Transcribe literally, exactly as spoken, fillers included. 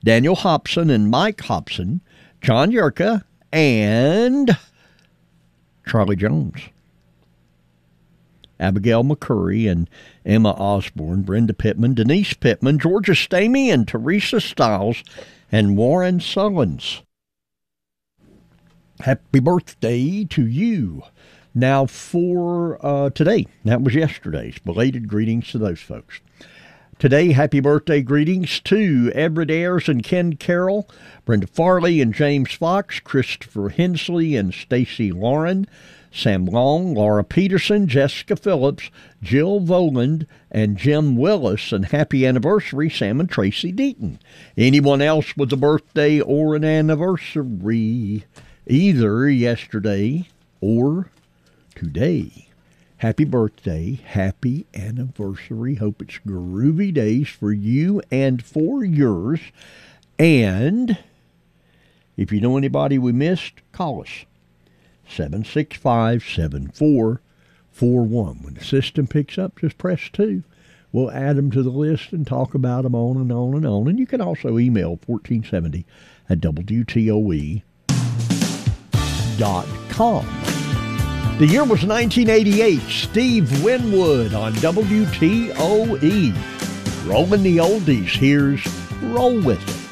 Daniel Hobson and Mike Hobson, John Yerka, and Charlie Jones. Abigail McCurry and Emma Osborne, Brenda Pittman, Denise Pittman, Georgia Stamey, and Teresa Stiles, and Warren Sullins. Happy birthday to you. Now for uh, today, that was yesterday's. Belated greetings to those folks. Today, happy birthday greetings to Edward Ayers and Ken Carroll, Brenda Farley and James Fox, Christopher Hensley and Stacy Lauren, Sam Long, Laura Peterson, Jessica Phillips, Jill Voland, and Jim Willis, and happy anniversary, Sam and Tracy Deaton. Anyone else with a birthday or an anniversary, either yesterday or today? Happy birthday, happy anniversary. Hope it's groovy days for you and for yours. And if you know anybody we missed, call us. seven six five, seven four four one. When the system picks up, just press two. We'll add them to the list and talk about them on and on and on. And you can also email fourteen seventy at W T O E dot com. The year was nineteen eighty-eight. Steve Winwood on W T O E. Rolling the oldies. Here's Roll With It.